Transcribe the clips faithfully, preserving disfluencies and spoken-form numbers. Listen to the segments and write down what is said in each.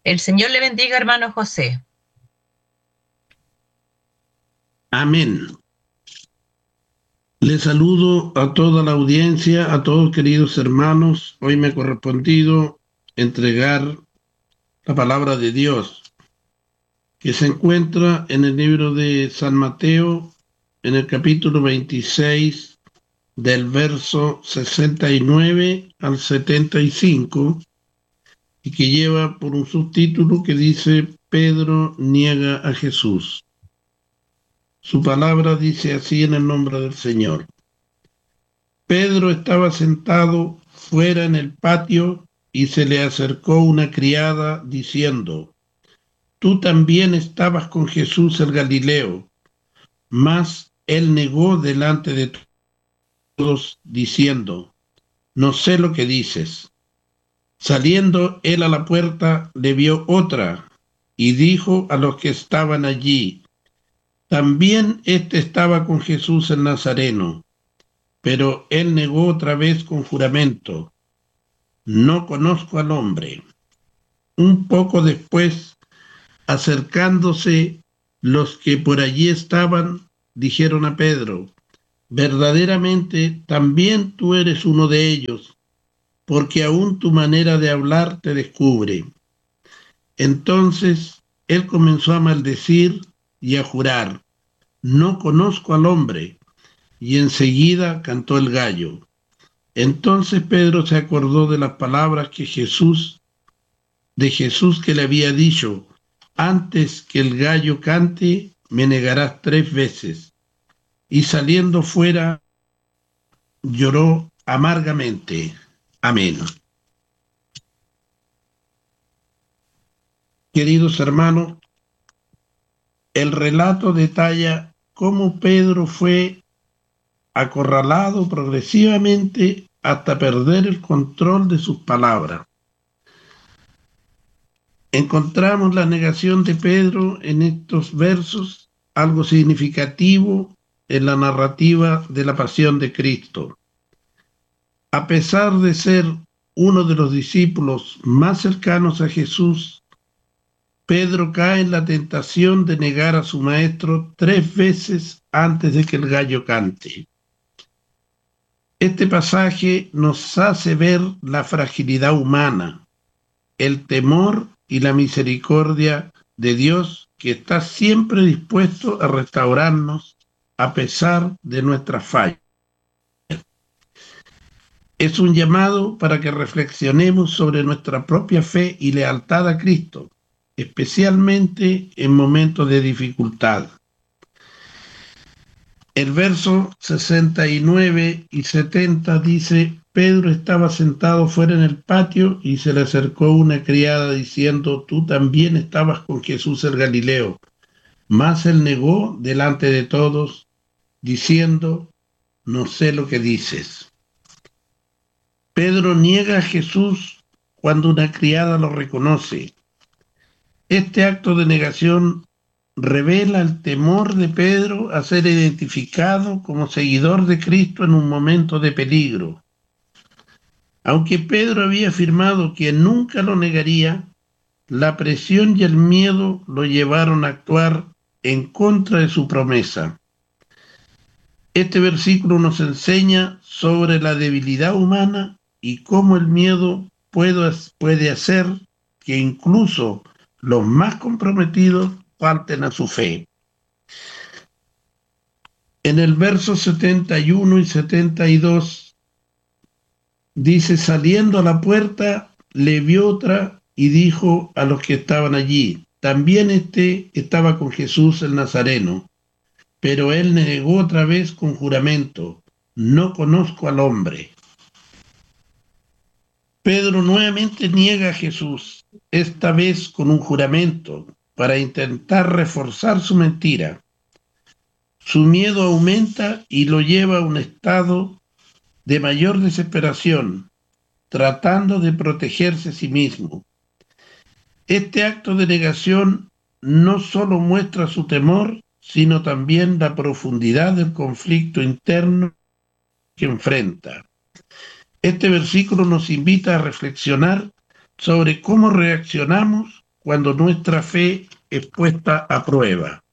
El Señor le bendiga, hermano José. Amén. Les saludo a toda la audiencia, a todos queridos hermanos. Hoy me ha correspondido entregar la palabra de Dios, que se encuentra en el libro de San Mateo, en el capítulo veintiséis, del verso sesenta y nueve al setenta y cinco, y que lleva por un subtítulo que dice: Pedro niega a Jesús. Su palabra dice así en el nombre del Señor. Pedro estaba sentado fuera en el patio y se le acercó una criada diciendo: Tú también estabas con Jesús el Galileo. Mas él negó delante de todos diciendo: No sé lo que dices. Saliendo él a la puerta, le vio otra y dijo a los que estaban allí: También éste estaba con Jesús el Nazareno. Pero él negó otra vez con juramento: No conozco al hombre. Un poco después, acercándose los que por allí estaban, dijeron a Pedro: Verdaderamente también tú eres uno de ellos, porque aún tu manera de hablar te descubre. Entonces él comenzó a maldecir y a jurar: No conozco al hombre. Y enseguida cantó el gallo. Entonces Pedro se acordó de las palabras que Jesús de Jesús que le había dicho: Antes que el gallo cante, me negarás tres veces. Y saliendo fuera, lloró amargamente. Amén. Queridos hermanos, el relato detalla cómo Pedro fue acorralado progresivamente hasta perder el control de sus palabras. Encontramos la negación de Pedro en estos versos, algo significativo en la narrativa de la pasión de Cristo. A pesar de ser uno de los discípulos más cercanos a Jesús, Pedro cae en la tentación de negar a su maestro tres veces antes de que el gallo cante. Este pasaje nos hace ver la fragilidad humana, el temor y la misericordia de Dios, que está siempre dispuesto a restaurarnos a pesar de nuestras fallas. Es un llamado para que reflexionemos sobre nuestra propia fe y lealtad a Cristo, especialmente en momentos de dificultad. El verso sesenta y nueve y setenta dice: Pedro estaba sentado fuera en el patio y se le acercó una criada diciendo: Tú también estabas con Jesús el Galileo. Mas él negó delante de todos, diciendo: No sé lo que dices. Pedro niega a Jesús cuando una criada lo reconoce. Este acto de negación revela el temor de Pedro a ser identificado como seguidor de Cristo en un momento de peligro. Aunque Pedro había afirmado que nunca lo negaría, la presión y el miedo lo llevaron a actuar en contra de su promesa. Este versículo nos enseña sobre la debilidad humana y cómo el miedo puede, puede hacer que incluso los más comprometidos falten a su fe. En el verso setenta y uno y setenta y dos dice: Saliendo a la puerta, le vio otra y dijo a los que estaban allí: También este estaba con Jesús el Nazareno. Pero él negó otra vez con juramento: No conozco al hombre. Pedro nuevamente niega a Jesús, esta vez con un juramento, para intentar reforzar su mentira. Su miedo aumenta y lo lleva a un estado de mayor desesperación, tratando de protegerse a sí mismo. Este acto de negación no solo muestra su temor, sino también la profundidad del conflicto interno que enfrenta. Este versículo nos invita a reflexionar sobre cómo reaccionamos cuando nuestra fe es puesta a prueba.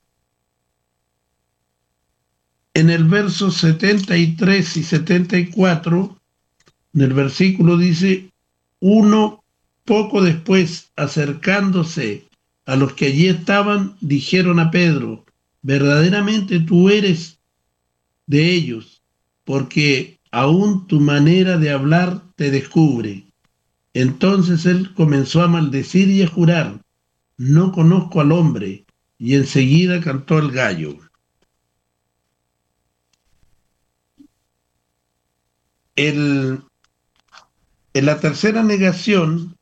En el verso setenta y tres y setenta y cuatro, en el versículo dice, uno poco después, acercándose a los que allí estaban, dijeron a Pedro, verdaderamente tú eres de ellos, porque aún tu manera de hablar te descubre. Entonces él comenzó a maldecir y a jurar, no conozco al hombre, y enseguida cantó el gallo. El, en la tercera negación,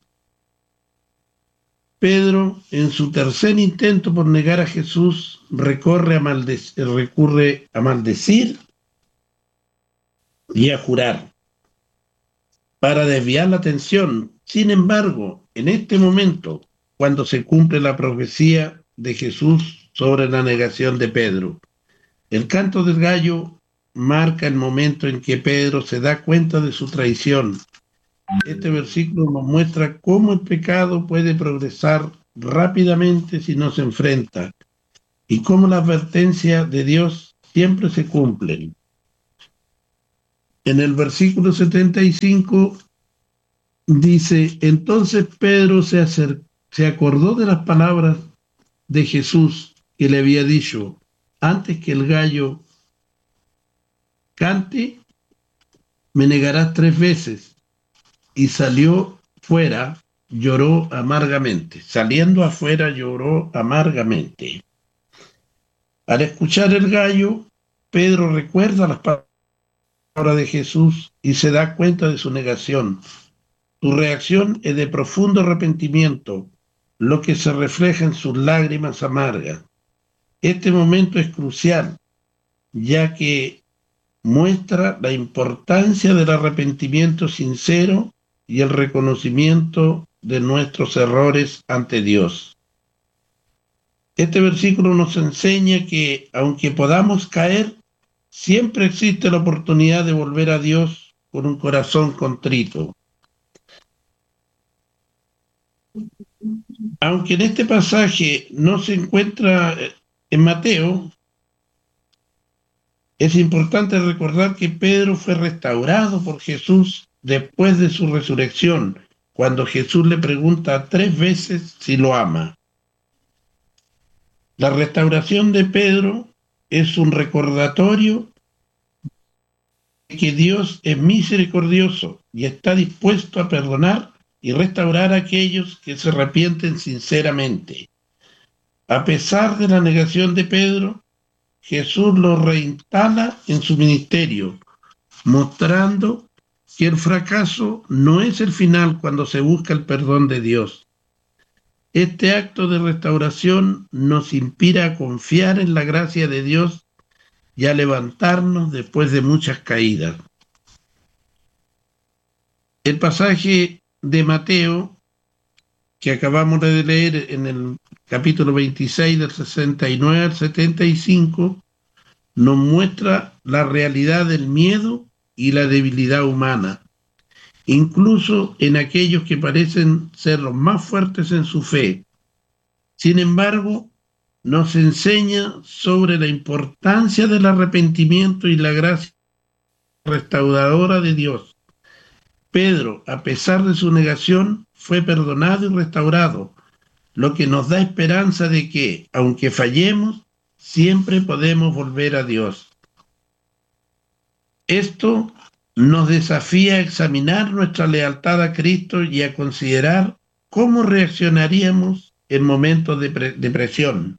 Pedro, en su tercer intento por negar a Jesús, recorre a maldecir, recurre a maldecir y a jurar para desviar la atención. Sin embargo, en este momento, cuando se cumple la profecía de Jesús sobre la negación de Pedro, el canto del gallo marca el momento en que Pedro se da cuenta de su traición. Este versículo nos muestra cómo el pecado puede progresar rápidamente si no se enfrenta y cómo las advertencias de Dios siempre se cumplen. En el versículo setenta y cinco dice, entonces Pedro se, acer- se acordó de las palabras de Jesús que le había dicho, antes que el gallo cante, me negarás tres veces. Y salió fuera, lloró amargamente. Saliendo afuera, lloró amargamente. Al escuchar el gallo, Pedro recuerda las palabras de Jesús y se da cuenta de su negación. Su reacción es de profundo arrepentimiento, lo que se refleja en sus lágrimas amargas. Este momento es crucial, ya que muestra la importancia del arrepentimiento sincero y el reconocimiento de nuestros errores ante Dios. Este versículo nos enseña que, aunque podamos caer, siempre existe la oportunidad de volver a Dios con un corazón contrito. Aunque en este pasaje no se encuentra en Mateo, es importante recordar que Pedro fue restaurado por Jesús después de su resurrección, cuando Jesús le pregunta tres veces si lo ama. La restauración de Pedro es un recordatorio de que Dios es misericordioso y está dispuesto a perdonar y restaurar a aquellos que se arrepienten sinceramente. A pesar de la negación de Pedro, Jesús lo reinstala en su ministerio, mostrando que el fracaso no es el final cuando se busca el perdón de Dios. Este acto de restauración nos inspira a confiar en la gracia de Dios y a levantarnos después de muchas caídas. El pasaje de Mateo que acabamos de leer en el capítulo veintiséis del sesenta y nueve al setenta y cinco nos muestra la realidad del miedo y la debilidad humana, incluso en aquellos que parecen ser los más fuertes en su fe. Sin embargo, nos enseña sobre la importancia del arrepentimiento y la gracia restauradora de Dios. Pedro, a pesar de su negación, fue perdonado y restaurado, lo que nos da esperanza de que, aunque fallemos, siempre podemos volver a Dios. Esto nos desafía a examinar nuestra lealtad a Cristo y a considerar cómo reaccionaríamos en momentos de, pre- de presión.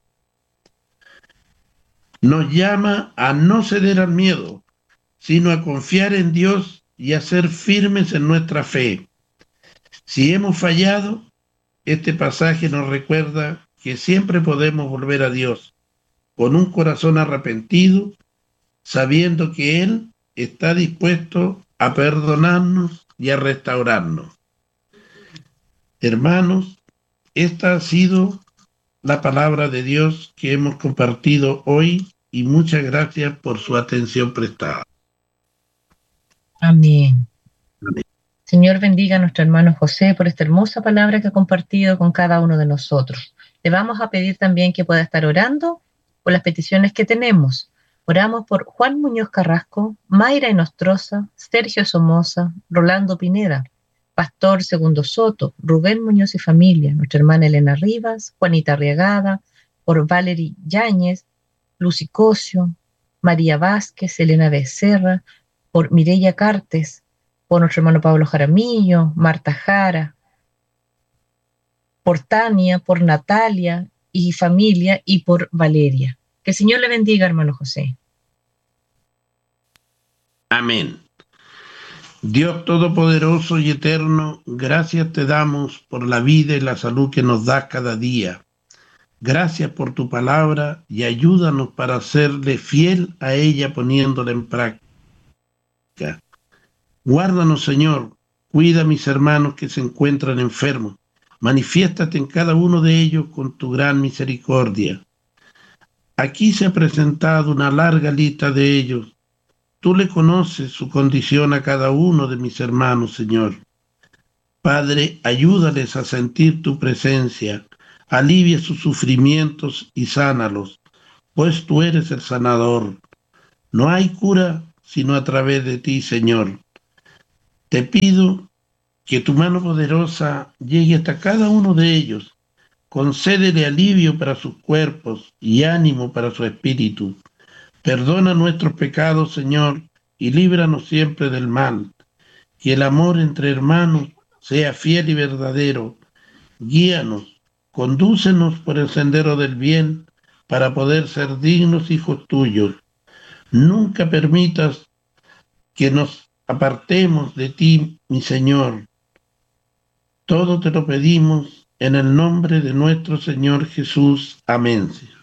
Nos llama a no ceder al miedo, sino a confiar en Dios y a ser firmes en nuestra fe. Si hemos fallado, este pasaje nos recuerda que siempre podemos volver a Dios con un corazón arrepentido, sabiendo que Él está dispuesto a perdonarnos y a restaurarnos. Hermanos, esta ha sido la palabra de Dios que hemos compartido hoy y muchas gracias por su atención prestada. Amén. Amén. Señor, bendiga a nuestro hermano José por esta hermosa palabra que ha compartido con cada uno de nosotros. Le vamos a pedir también que pueda estar orando por las peticiones que tenemos. Oramos por Juan Muñoz Carrasco, Mayra Enostroza, Sergio Somoza, Rolando Pineda, Pastor Segundo Soto, Rubén Muñoz y familia, nuestra hermana Elena Rivas, Juanita Arriagada, por Valerie Yáñez, Lucy Cosio, María Vázquez, Elena Becerra, por Mireya Cartes, por nuestro hermano Pablo Jaramillo, Marta Jara, por Tania, por Natalia y familia, y por Valeria. Que el Señor le bendiga, hermano José. Amén. Dios Todopoderoso y Eterno, gracias te damos por la vida y la salud que nos das cada día. Gracias por tu palabra y ayúdanos para serle fiel a ella poniéndola en práctica. Guárdanos, Señor, cuida a mis hermanos que se encuentran enfermos. Manifiéstate en cada uno de ellos con tu gran misericordia. Aquí se ha presentado una larga lista de ellos. Tú le conoces su condición a cada uno de mis hermanos, Señor. Padre, ayúdales a sentir tu presencia, alivia sus sufrimientos y sánalos, pues tú eres el sanador. No hay cura sino a través de ti, Señor. Te pido que tu mano poderosa llegue hasta cada uno de ellos. Concédele alivio para sus cuerpos y ánimo para su espíritu. Perdona nuestros pecados, Señor, y líbranos siempre del mal. Que el amor entre hermanos sea fiel y verdadero. Guíanos, condúcenos por el sendero del bien para poder ser dignos hijos tuyos. Nunca permitas que nos apartemos de ti, mi Señor. Todo te lo pedimos en el nombre de nuestro Señor Jesús. Amén.